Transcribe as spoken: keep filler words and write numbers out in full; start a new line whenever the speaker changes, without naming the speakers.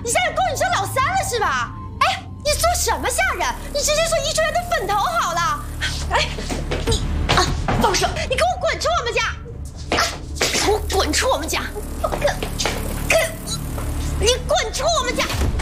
你现在勾引上老三了是吧？哎，你说什么吓人？你直接说遗传人的粉头好了。哎，你啊，放手！你给我滚出我们家！啊、给我滚出我们家！可可，你滚出我们家！